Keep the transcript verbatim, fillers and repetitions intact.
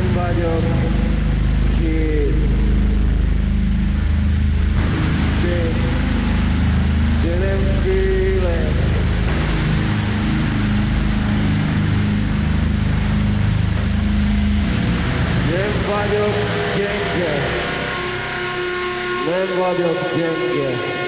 Nem vagyok kész. De, de nem félek. Nem vagyok gyenge. Nem vagyok gyenge.